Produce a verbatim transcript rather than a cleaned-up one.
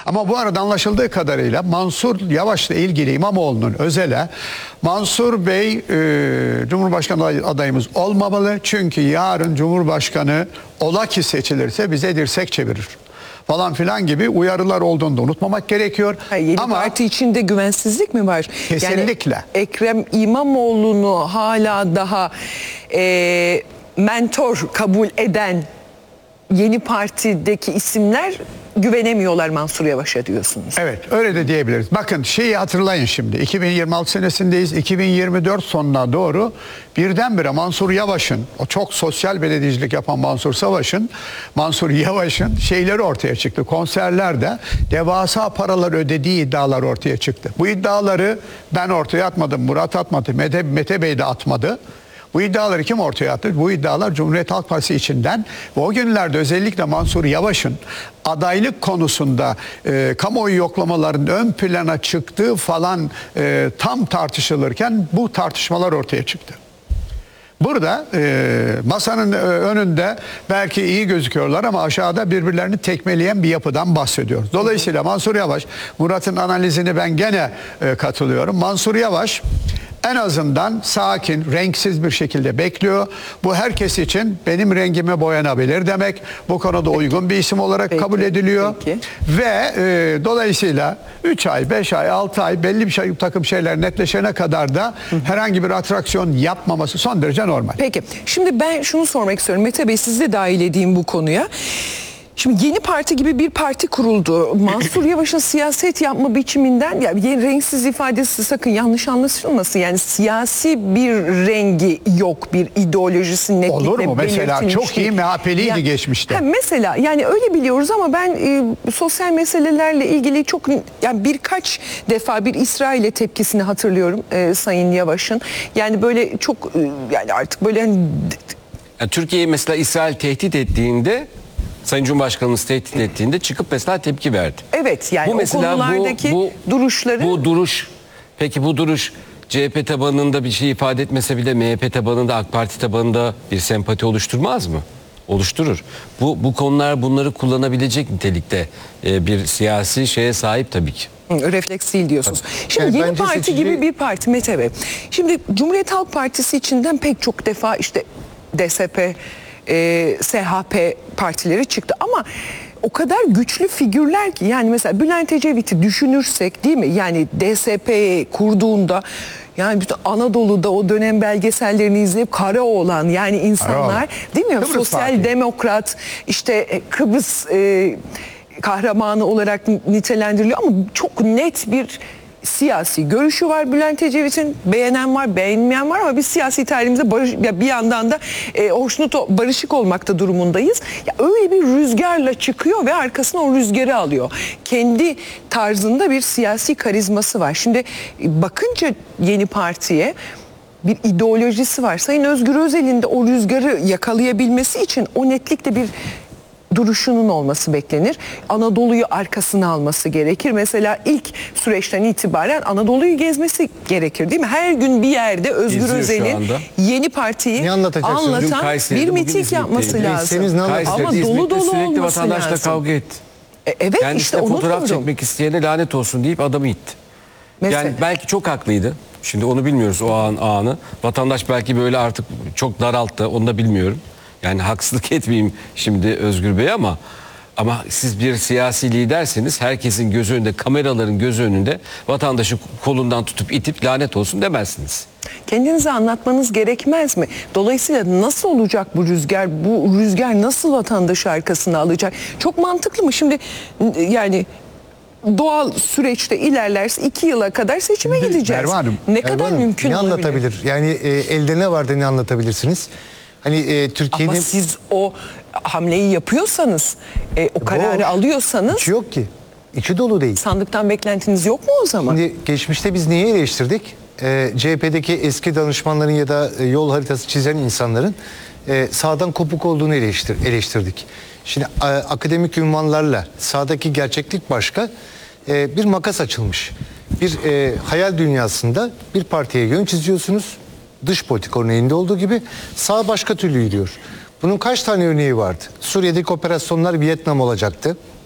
Ama bu arada anlaşıldığı kadarıyla Mansur Yavaş'la ilgili İmamoğlu'nun özele Mansur Bey e, Cumhurbaşkanı adayımız olmamalı. Çünkü yarın Cumhurbaşkanı ola ki seçilirse bize dirsek çevirir falan filan gibi uyarılar olduğunu da unutmamak gerekiyor. Ha, yeni Ama parti içinde güvensizlik mi var? kesinlikle. Yani Ekrem İmamoğlu'nu hala daha e, mentor kabul eden yeni partideki isimler güvenemiyorlar Mansur Yavaş'a diyorsunuz. Evet, öyle de diyebiliriz. Bakın şeyi hatırlayın şimdi. iki bin yirmi altı senesindeyiz. iki bin yirmi dört sonuna doğru birdenbire Mansur Yavaş'ın, o çok sosyal belediyecilik yapan Mansur Savaş'ın, Mansur Yavaş'ın şeyleri ortaya çıktı. Konserlerde devasa paralar ödediği iddialar ortaya çıktı. Bu iddiaları ben ortaya atmadım, Murat atmadı, Mete, Mete Bey de atmadı. Bu iddiaları kim ortaya attı? Bu iddialar Cumhuriyet Halk Partisi içinden ve o günlerde özellikle Mansur Yavaş'ın adaylık konusunda e, kamuoyu yoklamalarının ön plana çıktığı falan e, tam tartışılırken bu tartışmalar ortaya çıktı. Burada e, masanın önünde belki iyi gözüküyorlar ama aşağıda birbirlerini tekmeleyen bir yapıdan bahsediyoruz. Dolayısıyla Mansur Yavaş, Murat'ın analizini ben gene e, katılıyorum. Mansur Yavaş en azından sakin, renksiz bir şekilde bekliyor. Bu herkes için benim rengime boyanabilir demek. Bu konuda uygun bir isim olarak Peki, kabul ediliyor. peki. Ve e, dolayısıyla üç ay, beş ay, altı ay belli bir şey, takım şeyler netleşene kadar da herhangi bir atraksiyon yapmaması son derece normal. Peki, şimdi ben şunu sormak istiyorum. Mete Bey, sizi de dahil edeyim bu konuya. Şimdi yeni parti gibi bir parti kuruldu. Mansur Yavaş'ın siyaset yapma biçiminden, ya yani renksiz ifadesi sakın yanlış anlaşılmasın. Yani siyasi bir rengi yok, bir ideolojisi netlikle Olur mu? Mesela belirtilmiş çok iyi değil. M H P'liydi Yani, geçmişte. Ha, mesela yani öyle biliyoruz ama ben e, sosyal meselelerle ilgili çok yani birkaç defa bir İsrail'e tepkisini hatırlıyorum e, Sayın Yavaş'ın. Yani böyle çok e, yani artık böyle hani, Yani Türkiye'yi mesela İsrail tehdit ettiğinde, Sayın Cumhurbaşkanımız tehdit ettiğinde çıkıp mesela tepki verdi. evet yani Bu o mesela konulardaki bu, bu, duruşları Bu duruş, peki bu duruş C H P tabanında bir şey ifade etmese bile M H P tabanında, AK Parti tabanında bir sempati oluşturmaz mı? Oluşturur. Bu bu konular bunları kullanabilecek nitelikte e, bir siyasi şeye sahip tabii ki. Hı, refleks değil diyorsunuz. Şimdi Yani yeni bence parti seçici- gibi bir parti Mete Bey. Şimdi Cumhuriyet Halk Partisi içinden pek çok defa işte D S P, e, S H P partileri çıktı ama o kadar güçlü figürler ki, yani mesela Bülent Ecevit'i düşünürsek değil mi? Yani D S P kurduğunda yani bütün Anadolu'da o dönem belgesellerini izleyip Karaoğlan yani insanlar Karaoğlan. değil mi? Kıbrıs Sosyal Parti. demokrat işte e, Kıbrıs e, kahramanı olarak nitelendiriliyor ama çok net bir siyasi görüşü var Bülent Ecevit'in. Beğenen var, beğenmeyen var ama biz siyasi tarihimizde barış, ya bir yandan da e, hoşnut, barışık olmakta durumundayız. Ya öyle bir rüzgarla çıkıyor ve arkasına o rüzgarı alıyor. Kendi tarzında bir siyasi karizması var. Şimdi e, bakınca yeni partiye bir ideolojisi var. Sayın Özgür Özel'in de o rüzgarı yakalayabilmesi için o netlikte bir duruşunun olması beklenir. Anadolu'yu arkasına alması gerekir. Mesela ilk süreçten itibaren Anadolu'yu gezmesi gerekir değil mi? Her gün bir yerde Özgür Geziyor şu Özel'in anda. yeni partiyi Ne anlatacaksınız? Dün anlatan Kayseri'de, bir bugün miting İzmit'teydi. yapması lazım. Değilseniz ne anlatacak? Ama Kayseri'de, dolu İzmit'te dolu sürekli olması vatandaşla lazım. kavga etti. E, evet Kendisi işte de onu fotoğraf diyorum. çekmek isteyene lanet olsun deyip adamı itti. Mesela. Yani belki çok haklıydı. Şimdi onu bilmiyoruz o an anı. Vatandaş belki böyle artık çok daralttı. Onu da bilmiyorum. Yani haksızlık etmeyeyim şimdi Özgür Bey ama ama siz bir siyasi liderseniz herkesin göz önünde, kameraların göz önünde vatandaşı kolundan tutup itip lanet olsun demezsiniz. Kendinize anlatmanız gerekmez mi? Dolayısıyla nasıl olacak bu rüzgar? Bu rüzgar nasıl vatandaşı arkasına alacak? Çok mantıklı mı? Şimdi yani doğal süreçte ilerlerse iki yıla kadar seçime gideceğiz. Merve Hanım, ne Erdoğan kadar Hanım, mümkün ne olabilir? anlatabilir? Yani e, elde ne vardı ne anlatabilirsiniz? Hani e, Ama Türkiye'nin siz o hamleyi yapıyorsanız, e, o kararı Boş. alıyorsanız içi yok ki. İçi dolu değil. sandıktan beklentiniz yok mu o zaman? Şimdi geçmişte biz niye eleştirdik? Ee, C H P'deki eski danışmanların ya da e, yol haritası çizen insanların e, sağdan kopuk olduğunu eleştir, eleştirdik. Şimdi a, akademik ünvanlarla sağdaki gerçeklik başka, e, bir makas açılmış. Bir e, hayal dünyasında bir partiye yön çiziyorsunuz. Dış politika örneğinde olduğu gibi sağ başka türlü yürüyor. Bunun kaç tane örneği vardı? Suriye'deki operasyonlar Vietnam olacaktı.